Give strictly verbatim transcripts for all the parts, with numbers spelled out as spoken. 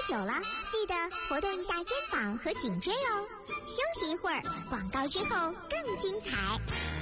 久了，记得活动一下肩膀和颈椎哦。休息一会儿，广告之后更精彩。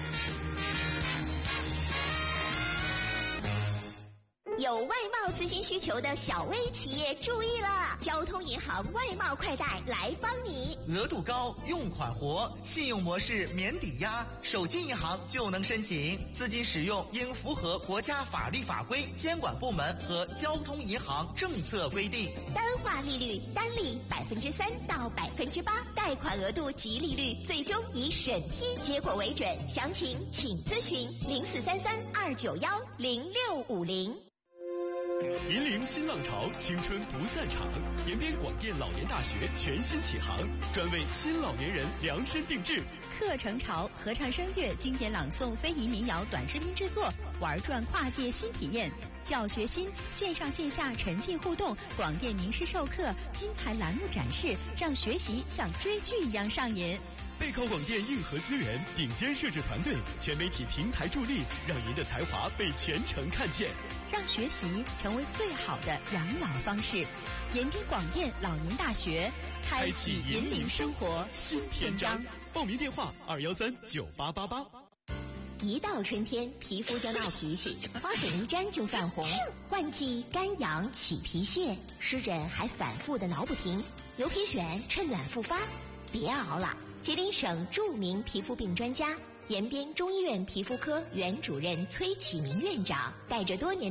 有外贸资金需求的小微企业注意了，交通银行外贸快贷来帮你。 额度高，用款活，信用模式免抵押，手机银行就能申请。资金使用应符合国家法律法规、监管部门和交通银行政策规定。 单化利率单利百分之三到百分之八，贷款额度及利率最终以审批结果为准。详情请咨询零四三三二九幺零六五零。 引领新浪潮，青春不散场。延边广电老年大学全新启航，专为新老年人量身定制。 课程潮，合唱声乐、经典朗诵、非遗民谣短视频制作，玩转跨界新体验。教学新，线上线下沉浸互动，广电名师授课，金牌栏目展示，让学习像追剧一样上瘾。 背靠广电硬核资源，顶尖摄制团队，全媒体平台助力，让您的才华被全城看见， 让学习成为最好的养老方式。延边广电老年大学，开启引领生活新篇章。 报名电话二幺三九八八八。 一到春天，皮肤就闹脾气，花粉一沾就泛红，换季干痒起皮屑，湿疹还反复的挠不停。牛皮癣趁暖复发，别熬了！吉林省著名皮肤病专家、延边中医院皮肤科原主任崔启明院长带着多年